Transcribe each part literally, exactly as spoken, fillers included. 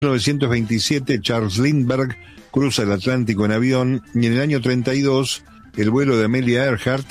mil novecientos veintisiete, Charles Lindbergh cruza el Atlántico en avión, y en el año treinta y dos, el vuelo de Amelia Earhart,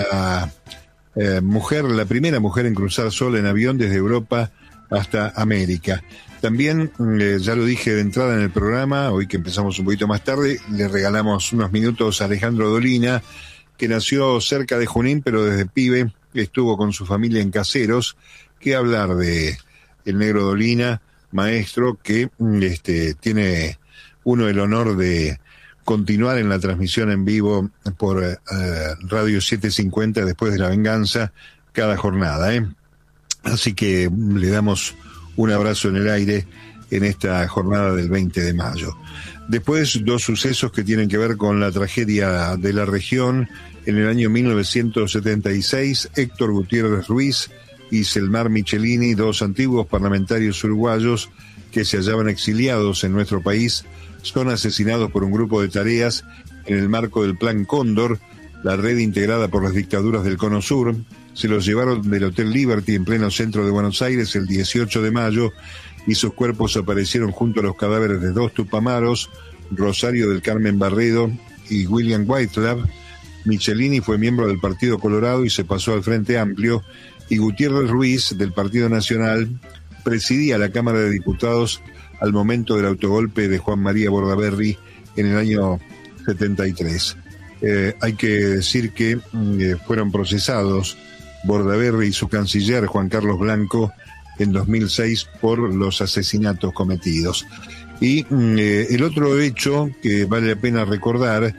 la eh, mujer, la primera mujer en cruzar sola en avión desde Europa hasta América. También, eh, ya lo dije de entrada en el programa, hoy que empezamos un poquito más tarde, le regalamos unos minutos a Alejandro Dolina, que nació cerca de Junín, pero desde pibe estuvo con su familia en Caseros. ¿Qué hablar de el negro Dolina, maestro, que este, tiene uno el honor de continuar en la transmisión en vivo por uh, Radio setecientos cincuenta después de La Venganza cada jornada, ¿eh? Así que le damos un abrazo en el aire en esta jornada del veinte de mayo. Después, dos sucesos que tienen que ver con la tragedia de la región. En el año mil novecientos setenta y seis, Héctor Gutiérrez Ruiz y Selmar Michelini, dos antiguos parlamentarios uruguayos que se hallaban exiliados en nuestro país, son asesinados por un grupo de tareas en el marco del Plan Cóndor, la red integrada por las dictaduras del Cono Sur. Se los llevaron del Hotel Liberty en pleno centro de Buenos Aires el dieciocho de mayo y sus cuerpos aparecieron junto a los cadáveres de dos tupamaros, Rosario del Carmen Barredo y William Whitelab. Michelini fue miembro del Partido Colorado y se pasó al Frente Amplio, y Gutiérrez Ruiz, del Partido Nacional, presidía la Cámara de Diputados al momento del autogolpe de Juan María Bordaberry en el año setenta y tres. Eh, hay que decir que eh, fueron procesados Bordaberry y su canciller Juan Carlos Blanco en dos mil seis por los asesinatos cometidos. Y eh, el otro hecho que vale la pena recordar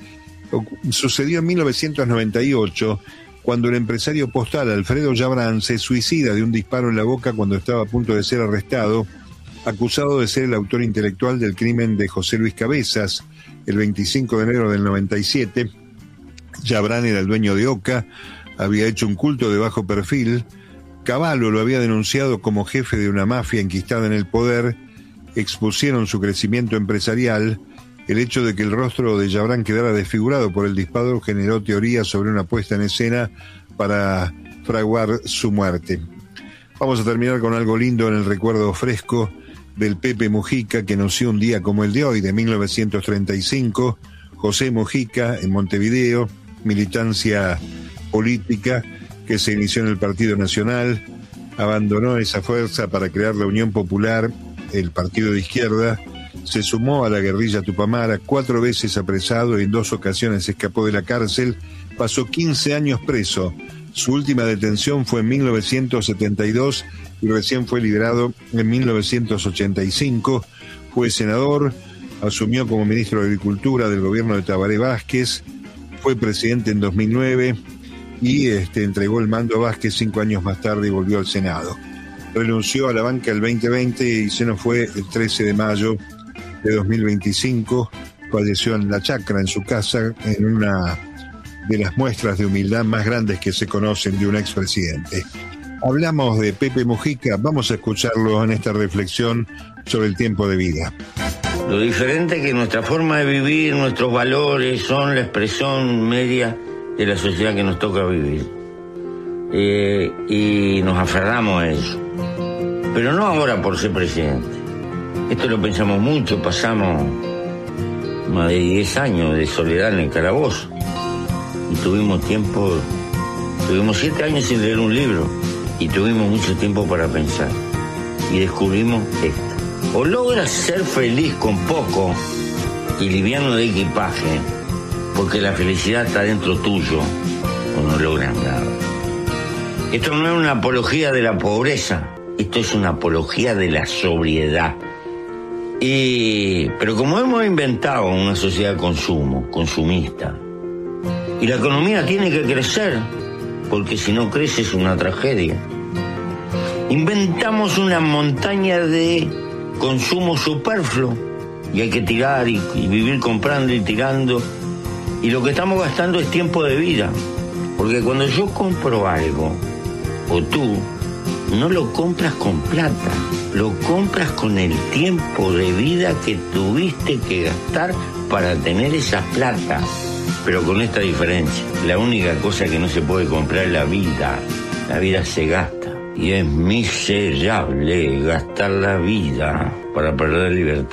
sucedió en mil novecientos noventa y ocho, cuando el empresario postal Alfredo Yabrán se suicida de un disparo en la boca cuando estaba a punto de ser arrestado, acusado de ser el autor intelectual del crimen de José Luis Cabezas. El veinticinco de enero del noventa y siete, Yabrán era el dueño de Oca, había hecho un culto de bajo perfil. Cavallo lo había denunciado como jefe de una mafia enquistada en el poder. Expusieron su crecimiento empresarial. El hecho de que el rostro de Yabrán quedara desfigurado por el disparo generó teorías sobre una puesta en escena para fraguar su muerte. Vamos a terminar con algo lindo en el recuerdo fresco del Pepe Mujica, que nació un día como el de hoy, de mil novecientos treinta y cinco. José Mujica, en Montevideo, militancia política que se inició en el Partido Nacional, abandonó esa fuerza para crear la Unión Popular, el partido de izquierda. Se sumó a la guerrilla tupamara, cuatro veces apresado y en dos ocasiones escapó de la cárcel, pasó quince años preso. Su última detención fue en mil novecientos setenta y dos y recién fue liberado en mil novecientos ochenta y cinco. Fue senador, asumió como ministro de Agricultura del gobierno de Tabaré Vázquez, fue presidente en dos mil nueve y este, entregó el mando a Vázquez cinco años más tarde y volvió al Senado. Renunció a la banca el veinte veinte y se nos fue el trece de mayo de dos mil veinticinco, falleció en la chacra, en su casa, en una de las muestras de humildad más grandes que se conocen de un expresidente. Hablamos de Pepe Mujica, vamos a escucharlo en esta reflexión sobre el tiempo de vida. Lo diferente es que nuestra forma de vivir, nuestros valores, son la expresión media de la sociedad que nos toca vivir. Eh, y nos aferramos a eso. Pero no ahora por ser presidente. Esto lo pensamos mucho, pasamos más de diez años de soledad en el calabozo. Y tuvimos tiempo, tuvimos siete años sin leer un libro. Y tuvimos mucho tiempo para pensar. Y descubrimos esto. O logras ser feliz con poco y liviano de equipaje, porque la felicidad está dentro tuyo, o no logras nada. Esto no es una apología de la pobreza, esto es una apología de la sobriedad. Y, pero como hemos inventado una sociedad de consumo, consumista, y la economía tiene que crecer, porque si no crece es una tragedia, inventamos una montaña de consumo superfluo, y hay que tirar y, y vivir comprando y tirando, y lo que estamos gastando es tiempo de vida, porque cuando yo compro algo, o tú, no lo compras con plata, lo compras con el tiempo de vida que tuviste que gastar para tener esa plata. Pero con esta diferencia, la única cosa que no se puede comprar es la vida. La vida se gasta y es miserable gastar la vida. para perder libertad.